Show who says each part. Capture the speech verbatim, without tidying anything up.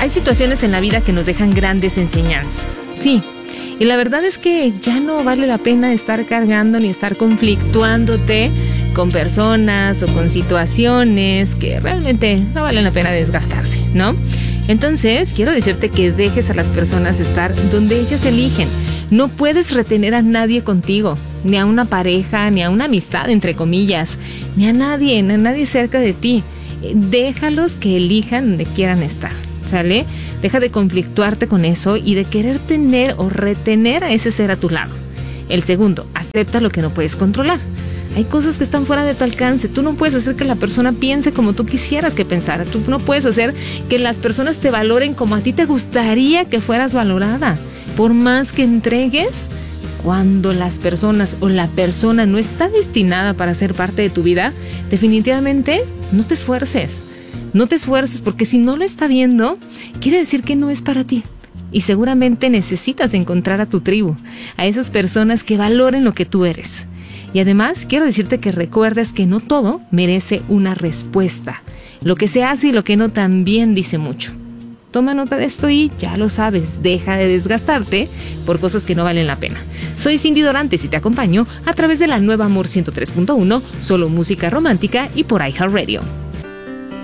Speaker 1: Hay situaciones en la vida que nos dejan grandes enseñanzas, sí. Y la verdad es que ya no vale la pena estar cargando ni estar conflictuándote con personas o con situaciones que realmente no valen la pena desgastarse, ¿no? Entonces, quiero decirte que dejes a las personas estar donde ellas eligen. No puedes retener a nadie contigo, ni a una pareja, ni a una amistad, entre comillas, ni a nadie, ni a nadie cerca de ti. Déjalos que elijan donde quieran estar, ¿sale? Deja de conflictuarte con eso y de querer tener o retener a ese ser a tu lado. El segundo, acepta lo que no puedes controlar. Hay cosas que están fuera de tu alcance. Tú no puedes hacer que la persona piense como tú quisieras que pensara. Tú no puedes hacer que las personas te valoren como a ti te gustaría que fueras valorada. Por más que entregues, cuando las personas o la persona no está destinada para ser parte de tu vida, definitivamente no te esfuerces. No te esfuerces porque si no lo está viendo, quiere decir que no es para ti. Y seguramente necesitas encontrar a tu tribu, a esas personas que valoren lo que tú eres. Y además, quiero decirte que recuerdes que no todo merece una respuesta. Lo que se hace y lo que no también dice mucho. Toma nota de esto y ya lo sabes, deja de desgastarte por cosas que no valen la pena. Soy Cindy Dorantes y te acompaño a través de la nueva Amor ciento tres punto uno, solo música romántica y por iHeartRadio.